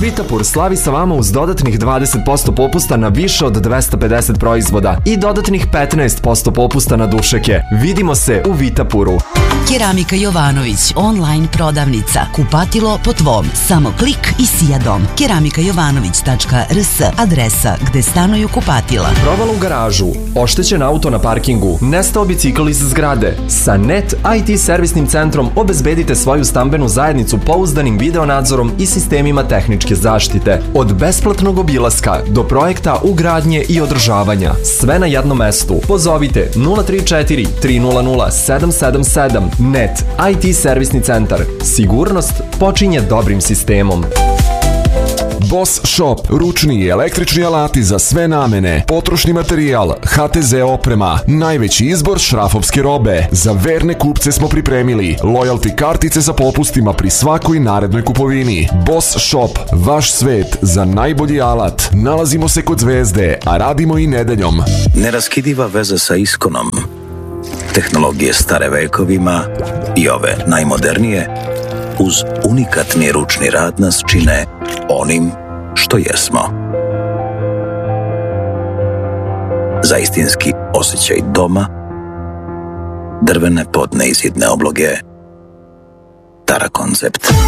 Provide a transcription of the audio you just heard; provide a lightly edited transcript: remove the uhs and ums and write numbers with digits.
Vitapur slavi sa vama uz dodatnih 20% popusta na više od 250 proizvoda i dodatnih 15% popusta na dušeke. Vidimo se u Vitapuru. Keramika Jovanović, online prodavnica. Kupatilo po tvom. Samo klik i sija dom. keramikajovanović.rs, adresa gde stanuju kupatila. Provala u garažu, oštećen auto na parkingu, nestao bicikl iz zgrade. Sa Net IT servisnim centrom obezbedite svoju stambenu zajednicu pouzdanim videonadzorom i sistemima tehničke zaštite. Od besplatnog obilaska do projekta ugradnje i održavanja. Sve na jednom mestu. Pozovite 034 300 777. Net IT servisni centar. Sigurnost počinje dobrim sistemom. Boss Shop, ručni i električni alati za sve namene, potrošni materijal, HTZ oprema, najveći izbor šrafovske robe. Za verne kupce smo pripremili loyalty kartice sa popustima pri svakoj narednoj kupovini. Boss Shop, vaš svet za najbolji alat. Nalazimo se kod Zvezde, a radimo i nedeljom. Neraskidiva veza sa Iskonom. Tehnologije stare vekovima i ove najmodernije uz unikatni ručni rad nas čine onim što jesmo. Za istinski osjećaj doma, drvene podne i sidne obloge, Tara Koncept.